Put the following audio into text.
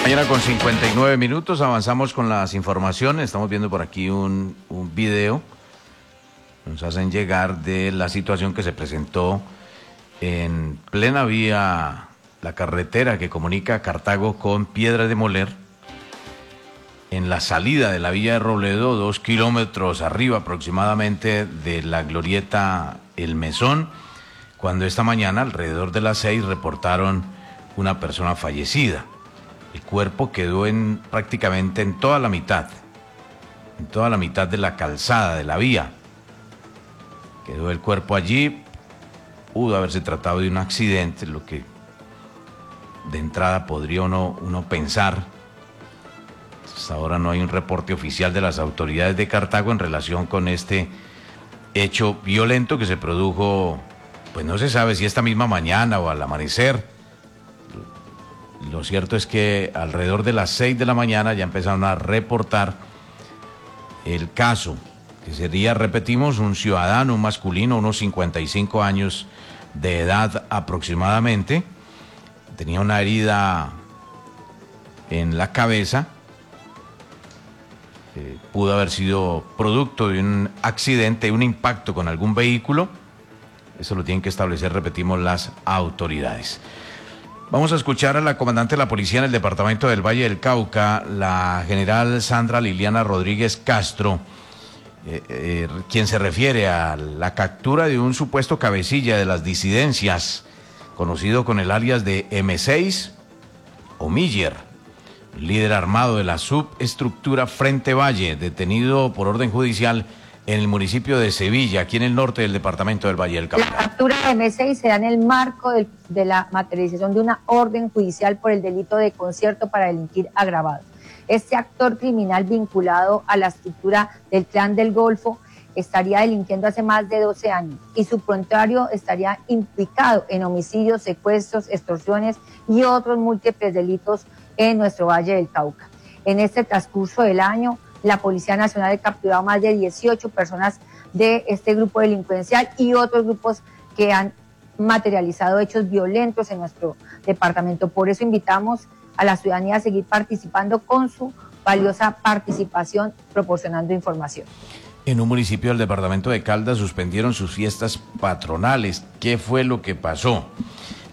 Mañana con 59 minutos avanzamos con las informaciones. Estamos viendo por aquí un video. Nos hacen llegar de la situación que se presentó en plena vía, la carretera que comunica Cartago con Piedra de Moler, en la salida de la Villa de Robledo, 2 kilómetros arriba aproximadamente de la glorieta El Mesón, cuando esta mañana, alrededor de las 6, reportaron una persona fallecida. El cuerpo quedó prácticamente en toda la mitad de la calzada, de la vía. Quedó el cuerpo allí. Pudo haberse tratado de un accidente, lo que de entrada podría uno pensar. Hasta ahora no hay un reporte oficial de las autoridades de Cartago en relación con este hecho violento que se produjo, pues no se sabe si esta misma mañana o al amanecer. Lo cierto es que alrededor de las 6 de la mañana ya empezaron a reportar el caso, que sería, repetimos, un ciudadano, un masculino, unos 55 años de edad aproximadamente. Tenía una herida en la cabeza. Pudo haber sido producto de un accidente, un impacto con algún vehículo. Eso lo tienen que establecer, repetimos, las autoridades. Vamos a escuchar a la comandante de la policía en el departamento del Valle del Cauca, la general Sandra Liliana Rodríguez Castro, quien se refiere a la captura de un supuesto cabecilla de las disidencias, conocido con el alias de M6 o Miller, líder armado de la subestructura Frente Valle, detenido por orden judicial en el municipio de Sevilla, aquí en el norte del departamento del Valle del Cauca. La captura de M6 se da en el marco de la materialización de una orden judicial por el delito de concierto para delinquir agravado. Este actor criminal vinculado a la estructura del Clan del Golfo estaría delinquiendo hace más de 12 años y su prontuario estaría implicado en homicidios, secuestros, extorsiones y otros múltiples delitos en nuestro Valle del Cauca. En este transcurso del año, la Policía Nacional ha capturado más de 18 personas de este grupo delincuencial y otros grupos que han materializado hechos violentos en nuestro departamento. Por eso invitamos a la ciudadanía a seguir participando con su valiosa participación, proporcionando información. En un municipio del departamento de Caldas suspendieron sus fiestas patronales. ¿Qué fue lo que pasó?